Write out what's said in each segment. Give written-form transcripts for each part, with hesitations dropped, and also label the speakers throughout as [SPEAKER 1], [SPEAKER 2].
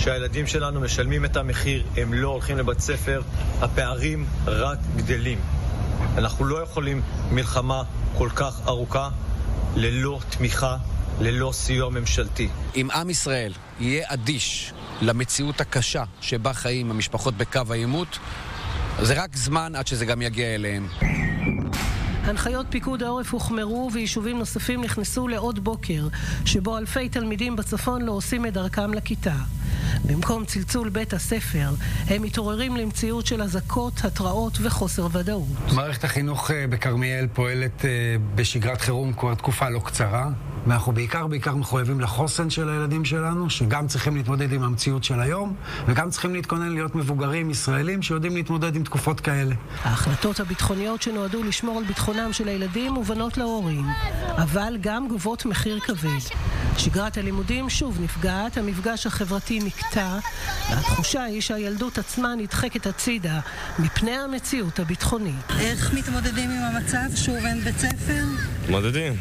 [SPEAKER 1] שהילדים שלנו משלמים את המחיר, הם לא הולכים לבית ספר, הפערים רק גדלים. אנחנו לא יכולים מלחמה כל כך ארוכה ללא תמיכה, ללא סיוע ממשלתי.
[SPEAKER 2] אם עם ישראל יהיה אדיש למציאות הקשה שבה חיים המשפחות בקו העימות, זה רק זמן עד שזה גם יגיע אליהם.
[SPEAKER 3] הנחיות פיקוד העורף הוחמרו ויישובים נוספים נכנסו לעוד בוקר, שבו אלפי תלמידים בצפון לא עושים את דרכם לכיתה. במקום צלצול בית הספר, הם מתעוררים למציאות של אזעקות, התראות וחוסר ודאות.
[SPEAKER 4] מערכת החינוך בכרמיאל פועלת בשגרת חירום כבר תקופה לא קצרה, ואנחנו בעיקר מחויבים לחוסן של הילדים שלנו, שגם צריכים להתמודד עם המציאות של היום, וגם צריכים להתכונן להיות מבוגרים ישראלים שיודעים להתמודד עם תקופות כאלה.
[SPEAKER 3] ההחלטות הביטחוניות שנועדו לשמור על ביטחונם של הילדים מובנות להורים, אבל גם גובות מחיר כבד. שגרת הלימודים שוב נפגעת, המפגש החברתי נקטע, והתחושה היא שהילדות עצמה נדחקת הצידה מפני המציאות הביטחונית.
[SPEAKER 5] איך מתמודדים עם המצב? שוב אין בית ספר?
[SPEAKER 6] מתמודדים.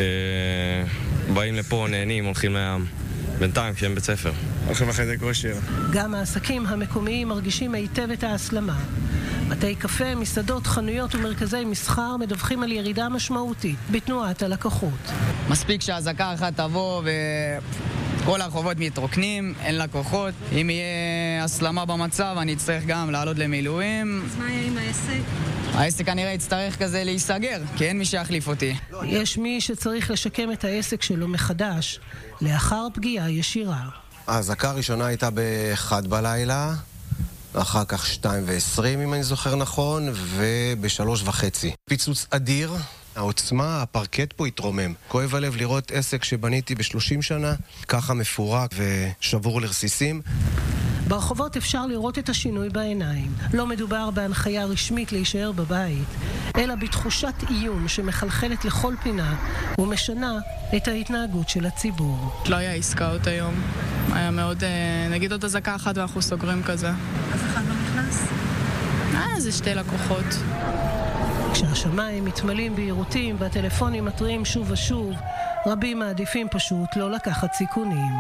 [SPEAKER 6] באים לפה, נהנים, הולכים לים. בינתיים כשהם בית ספר. הולכים לחדר כושר.
[SPEAKER 3] גם העסקים המקומיים מרגישים היטב את ההסלמה. בתי קפה, מסעדות, חנויות ומרכזי מסחר מדווחים על ירידה משמעותית בתנועת הלקוחות.
[SPEAKER 7] מספיק שהזעקה אחת תבוא וכל הרחובות מתרוקנים, אין לקוחות. אם יהיה הסלמה במצב, אני אצטרך גם לעלות למילואים.
[SPEAKER 5] אז מה יהיה עם העסק?
[SPEAKER 7] העסק כנראה יצטרך כזה להיסגר, כי אין מי שיחליף אותי.
[SPEAKER 3] יש מי שצריך לשקם את העסק שלו מחדש, לאחר פגיעה ישירה.
[SPEAKER 8] ההזעקה הראשונה הייתה ב-1 בלילה, אחר כך 2:20 אם אני זוכר נכון, וב-3:30. פיצוץ אדיר, העוצמה, הפרקט פה התרומם. כואב הלב לראות עסק שבניתי ב-30 שנה, ככה מפורק ושבור לרסיסים.
[SPEAKER 3] ברחובות אפשר לראות את השינוי בעיניים. לא מדובר בהנחיה רשמית להישאר בבית, אלא בתחושת איום שמחלחלת לכל פינה ומשנה את ההתנהגות של הציבור.
[SPEAKER 9] לא היה עסקאות היום. היה מאוד, נגיד עוד אזעקה אחת ואנחנו סוגרים כזה.
[SPEAKER 5] אף אחד לא נכנס?
[SPEAKER 9] זה 2 לקוחות.
[SPEAKER 3] כשהשמיים מתמלאים בעירותים והטלפונים מתריעים שוב ושוב, רבים מעדיפים פשוט לא לקחת סיכונים.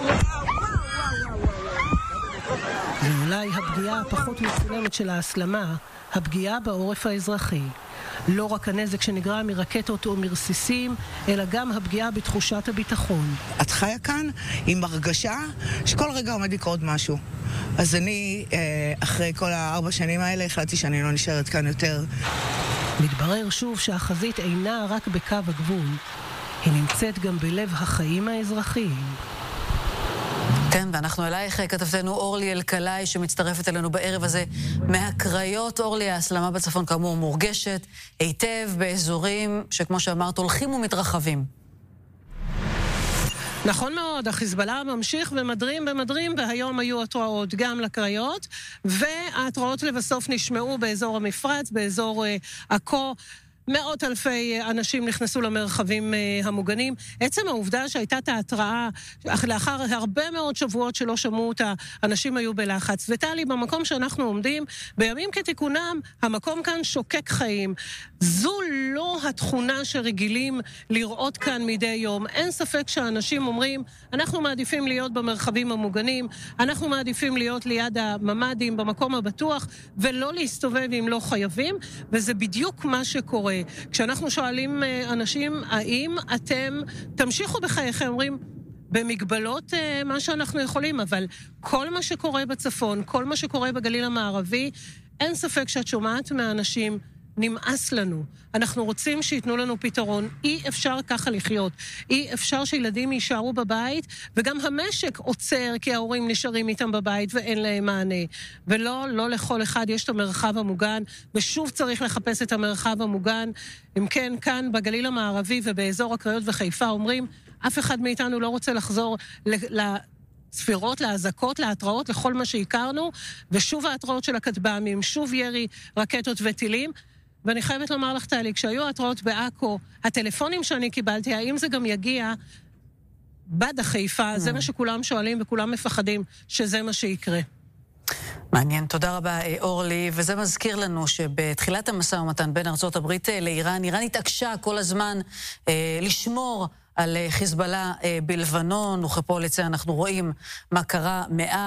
[SPEAKER 3] ואולי הפגיעה הפחות מצולמת של ההסלמה, הפגיעה בעורף האזרחי. לא רק הנזק שנגרם מרקטות או מרסיסים, אלא גם הפגיעה בתחושת הביטחון.
[SPEAKER 10] את חיה כאן עם הרגשה שכל רגע עומד לקרות משהו. אז אני, אחרי כל 4 שנים האלה, החלטתי שאני לא נשארת כאן יותר.
[SPEAKER 3] מתברר שוב שהחזית אינה רק בקו הגבול, היא נמצאת גם בלב החיים האזרחיים.
[SPEAKER 11] כן, ואנחנו אלייך כתבתנו אורלי אלקלעי שמצטרפת אלינו בערב הזה מהקריות. אורלי, ההסלמה בצפון כאמור מורגשת היטב באזורים שכמו שאמרת הולכים ומתרחבים.
[SPEAKER 3] נכון מאוד, החיזבאללה ממשיך ומדרים, והיום היו התראות גם לקריות, וההתראות לבסוף נשמעו באזור המפרץ, באזור עכו. 100,000 אנשים נכנסו למרחבים המוגנים. עצם העובדה שהייתה את ההתראה, לאחר הרבה מאוד שבועות שלא שמעו אותה, אנשים היו בלחץ. וטלי, במקום שאנחנו עומדים, בימים כתיקונם, המקום כאן שוקק חיים. זו לא התכונה שרגילים לראות כאן מדי יום. אין ספק שהאנשים אומרים, אנחנו מעדיפים להיות במרחבים המוגנים, אנחנו מעדיפים להיות ליד הממדים, במקום הבטוח, ולא להסתובב אם לא חייבים, וזה בדיוק מה שקורה. כשאנחנו שואלים אנשים, האם אתם תמשיכו בחייכם, אומרים, במגבלות מה שאנחנו יכולים, אבל כל מה שקורה בצפון, כל מה שקורה בגליל המערבי, אין ספק שאת שומעת מהאנשים, נמאס לנו. אנחנו רוצים שיתנו לנו פתרון. אי אפשר ככה לחיות. אי אפשר שילדים יישארו בבית, וגם המשק עוצר כי ההורים נשארים איתם בבית ואין להם מענה. ולא לכל אחד יש את המרחב המוגן, ושוב צריך לחפש את המרחב המוגן. אם כן, כאן בגליל המערבי ובאזור הקריות וחיפה אומרים, אף אחד מאיתנו לא רוצה לחזור ספירות, להזקות, להתראות, לכל מה שהכרנו, ושוב ההתראות של הכטב"מים, שוב ירי רקטות וטילים. ואני חייבת לומר לך, טלי, כשהיו התראות בעכו, הטלפונים שאני קיבלתי, האם זה גם יגיע בד החיפה? זה מה שכולם שואלים וכולם מפחדים שזה מה שיקרה.
[SPEAKER 11] מעניין, תודה רבה אורלי, וזה מזכיר לנו שבתחילת המשא ומתן בין ארצות הברית לאיראן, איראן התעקשה כל הזמן לשמור על חיזבאללה בלבנון, וכפועל יוצא אנחנו רואים מה קרה מאז.